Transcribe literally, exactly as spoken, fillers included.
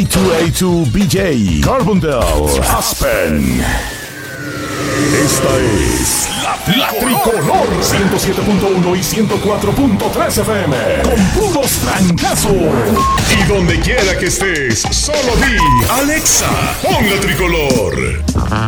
dos A dos B J, Carbondale, Aspen. Esta es La Tricolor ciento siete punto uno y ciento cuatro punto tres F M. Con puros trancazos. Y donde quiera que estés, solo di Alexa, pon La Tricolor.